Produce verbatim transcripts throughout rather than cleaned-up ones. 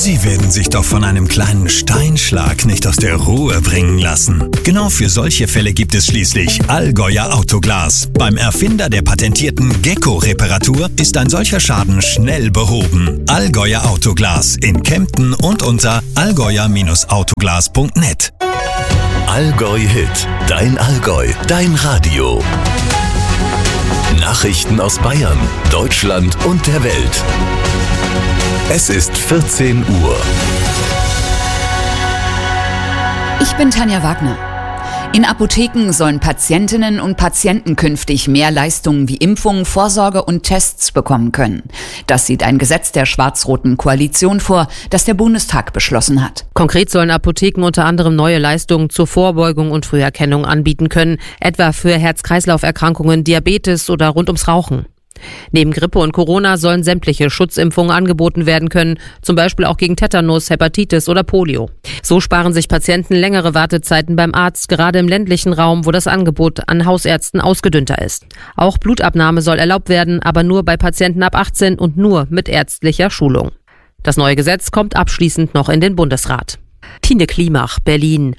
Sie werden sich doch von einem kleinen Steinschlag nicht aus der Ruhe bringen lassen. Genau für solche Fälle gibt es schließlich Allgäuer Autoglas. Beim Erfinder der patentierten Gecko-Reparatur ist ein solcher Schaden schnell behoben. Allgäuer Autoglas in Kempten und unter allgäuer Autoglas punkt net. Allgäu Hit, dein Allgäu, dein Radio. Nachrichten aus Bayern, Deutschland und der Welt. Es ist vierzehn Uhr. Ich bin Tanja Wagner. In Apotheken sollen Patientinnen und Patienten künftig mehr Leistungen wie Impfungen, Vorsorge und Tests bekommen können. Das sieht ein Gesetz der schwarz-roten Koalition vor, das der Bundestag beschlossen hat. Konkret sollen Apotheken unter anderem neue Leistungen zur Vorbeugung und Früherkennung anbieten können, etwa für Herz-Kreislauf-Erkrankungen, Diabetes oder rund ums Rauchen. Neben Grippe und Corona sollen sämtliche Schutzimpfungen angeboten werden können, zum Beispiel auch gegen Tetanus, Hepatitis oder Polio. So sparen sich Patienten längere Wartezeiten beim Arzt, gerade im ländlichen Raum, wo das Angebot an Hausärzten ausgedünnter ist. Auch Blutabnahme soll erlaubt werden, aber nur bei Patienten ab achtzehn und nur mit ärztlicher Schulung. Das neue Gesetz kommt abschließend noch in den Bundesrat. Tine Klimach, Berlin.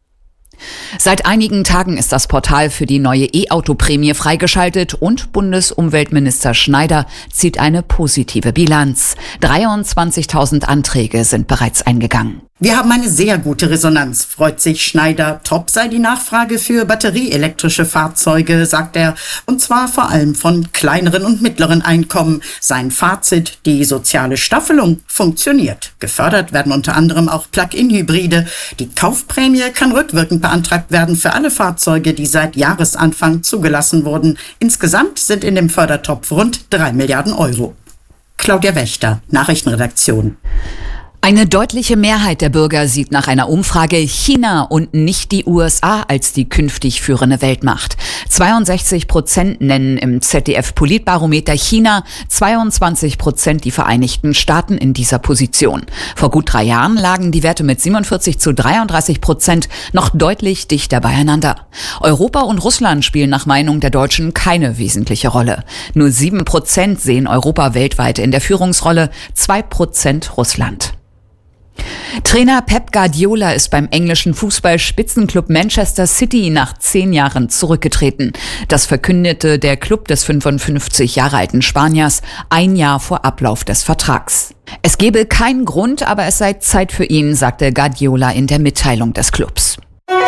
Seit einigen Tagen ist das Portal für die neue E-Auto-Prämie freigeschaltet und Bundesumweltminister Schneider zieht eine positive Bilanz. dreiundzwanzigtausend Anträge sind bereits eingegangen. Wir haben eine sehr gute Resonanz, freut sich Schneider. Top sei die Nachfrage für batterieelektrische Fahrzeuge, sagt er. Und zwar vor allem von kleineren und mittleren Einkommen. Sein Fazit, die soziale Staffelung funktioniert. Gefördert werden unter anderem auch Plug-in-Hybride. Die Kaufprämie kann rückwirkend beantragt werden für alle Fahrzeuge, die seit Jahresanfang zugelassen wurden. Insgesamt sind in dem Fördertopf rund drei Milliarden Euro. Claudia Wächter, Nachrichtenredaktion. Eine deutliche Mehrheit der Bürger sieht nach einer Umfrage China und nicht die U S A als die künftig führende Weltmacht. zweiundsechzig Prozent nennen im Z D F-Politbarometer China, zweiundzwanzig Prozent die Vereinigten Staaten in dieser Position. Vor gut drei Jahren lagen die Werte mit siebenundvierzig zu dreiunddreißig Prozent noch deutlich dichter beieinander. Europa und Russland spielen nach Meinung der Deutschen keine wesentliche Rolle. Nur sieben Prozent sehen Europa weltweit in der Führungsrolle, zwei Prozent Russland. Trainer Pep Guardiola ist beim englischen Fußball-Spitzenklub Manchester City nach zehn Jahren zurückgetreten. Das verkündete der Club des fünfundfünfzig Jahre alten Spaniers ein Jahr vor Ablauf des Vertrags. Es gebe keinen Grund, aber es sei Zeit für ihn, sagte Guardiola in der Mitteilung des Clubs.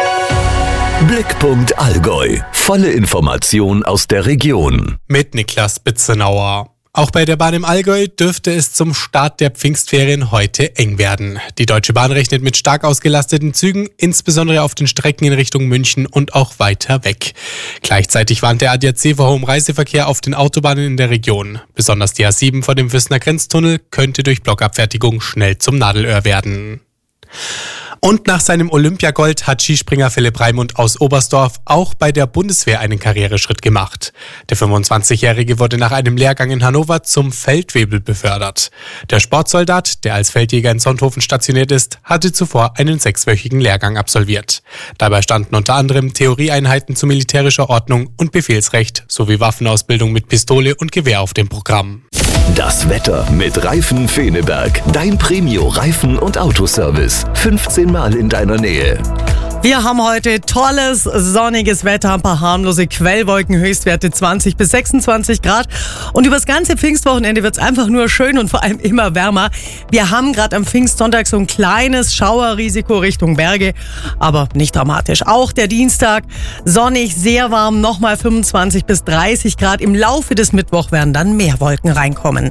Blickpunkt Allgäu. Volle Information aus der Region. Mit Niklas Bitzenauer. Auch bei der Bahn im Allgäu dürfte es zum Start der Pfingstferien heute eng werden. Die Deutsche Bahn rechnet mit stark ausgelasteten Zügen, insbesondere auf den Strecken in Richtung München und auch weiter weg. Gleichzeitig warnt der A D A C vor hohem Reiseverkehr auf den Autobahnen in der Region. Besonders die A sieben vor dem Füßner Grenztunnel könnte durch Blockabfertigung schnell zum Nadelöhr werden. Und nach seinem Olympiagold hat Skispringer Philipp Raimund aus Oberstdorf auch bei der Bundeswehr einen Karriereschritt gemacht. Der fünfundzwanzigjährige wurde nach einem Lehrgang in Hannover zum Feldwebel befördert. Der Sportsoldat, der als Feldjäger in Sonthofen stationiert ist, hatte zuvor einen sechswöchigen Lehrgang absolviert. Dabei standen unter anderem Theorieeinheiten zu militärischer Ordnung und Befehlsrecht sowie Waffenausbildung mit Pistole und Gewehr auf dem Programm. Das Wetter mit Reifen Feneberg. Dein Premio-Reifen- und Autoservice. fünfzehn Mal in deiner Nähe. Wir haben heute tolles, sonniges Wetter, ein paar harmlose Quellwolken, Höchstwerte zwanzig bis sechsundzwanzig Grad. Und übers ganze Pfingstwochenende wird es einfach nur schön und vor allem immer wärmer. Wir haben gerade am Pfingstsonntag so ein kleines Schauerrisiko Richtung Berge, aber nicht dramatisch. Auch der Dienstag sonnig, sehr warm, nochmal fünfundzwanzig bis dreißig Grad. Im Laufe des Mittwochs werden dann mehr Wolken reinkommen.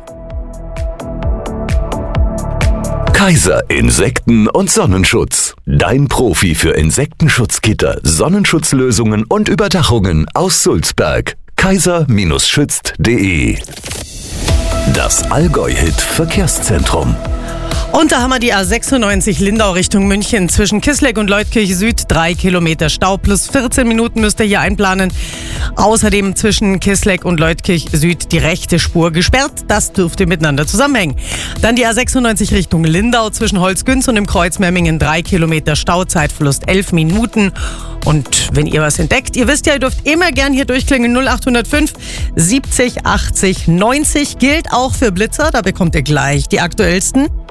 Kaiser Insekten- und Sonnenschutz. Dein Profi für Insektenschutzgitter, Sonnenschutzlösungen und Überdachungen aus Sulzberg. kaiser schützt punkt de. Das Allgäu-Hit Verkehrszentrum. Und da haben wir die A sechsundneunzig Lindau Richtung München. Zwischen Kissleck und Leutkirch Süd drei Kilometer Stau. Plus vierzehn Minuten müsst ihr hier einplanen. Außerdem zwischen Kissleck und Leutkirch Süd die rechte Spur gesperrt. Das dürfte miteinander zusammenhängen. Dann die A sechsundneunzig Richtung Lindau zwischen Holzgünz und dem Kreuz Memmingen drei Kilometer Stau. Zeitverlust elf Minuten. Und wenn ihr was entdeckt, ihr wisst ja, ihr dürft immer gern hier durchklingen. null acht null fünf siebzig achtzig neunzig gilt auch für Blitzer. Da bekommt ihr gleich die aktuellsten.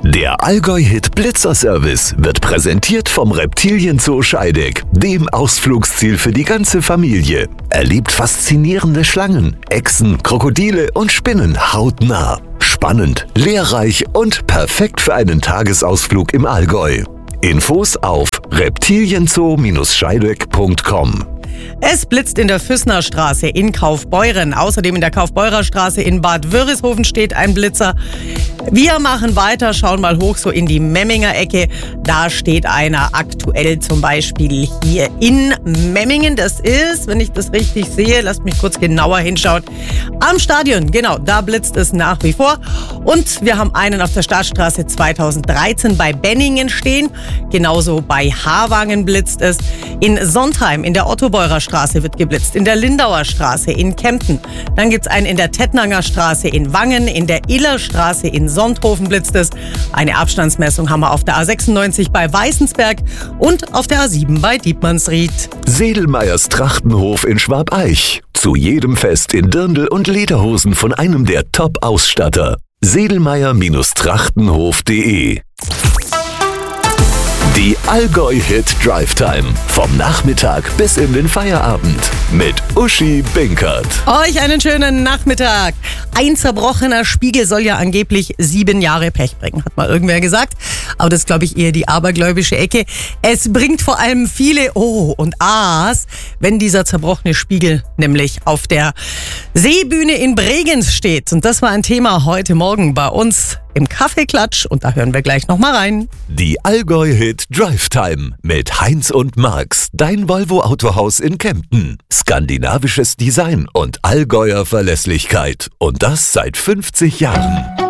Der Allgäu-Hit Blitzer-Service wird präsentiert vom Reptilienzoo Scheideck, dem Ausflugsziel für die ganze Familie. Erlebt faszinierende Schlangen, Echsen, Krokodile und Spinnen hautnah. Spannend, lehrreich und perfekt für einen Tagesausflug im Allgäu. Infos auf reptilienzoo Scheideck punkt com. Es blitzt in der Füßner Straße in Kaufbeuren. Außerdem in der Kaufbeurer Straße in Bad Wörishofen steht ein Blitzer. Wir machen weiter, schauen mal hoch so in die Memminger Ecke. Da steht einer aktuell zum Beispiel hier in Memmingen. Das ist, wenn ich das richtig sehe, lasst mich kurz genauer hinschauen, am Stadion. Genau, da blitzt es nach wie vor. Und wir haben einen auf der Staatsstraße zweitausenddreizehn bei Benningen stehen. Genauso bei Havangen blitzt es. In Sontheim in der Ottobeurer Straße wird geblitzt. In der Lindauer Straße in Kempten. Dann gibt es einen in der Tettnanger Straße in Wangen. In der Iller Straße in Sonthofen blitzt es. Eine Abstandsmessung haben wir auf der A sechsundneunzig bei Weißensberg und auf der A sieben bei Dietmannsried. Sedelmeyers Trachtenhof in Schwabeich. Zu jedem Fest in Dirndl und Lederhosen von einem der Top-Ausstatter. sedelmeyer Trachtenhof punkt de. Die Allgäu-Hit Drive Time. Vom Nachmittag bis in den Feierabend. Mit Uschi Binkert. Euch einen schönen Nachmittag. Ein zerbrochener Spiegel soll ja angeblich sieben Jahre Pech bringen, hat mal irgendwer gesagt. Aber das ist, glaube ich, eher die abergläubische Ecke. Es bringt vor allem viele Oh und Ahs, wenn dieser zerbrochene Spiegel nämlich auf der Seebühne in Bregenz steht. Und das war ein Thema heute Morgen bei uns im Kaffeeklatsch. Und da hören wir gleich nochmal rein. Die Allgäu-Hit Drive Time mit Heinz und Marx, dein Volvo-Autohaus in Kempten. Skandinavisches Design und Allgäuer Verlässlichkeit. Und das seit fünfzig Jahren.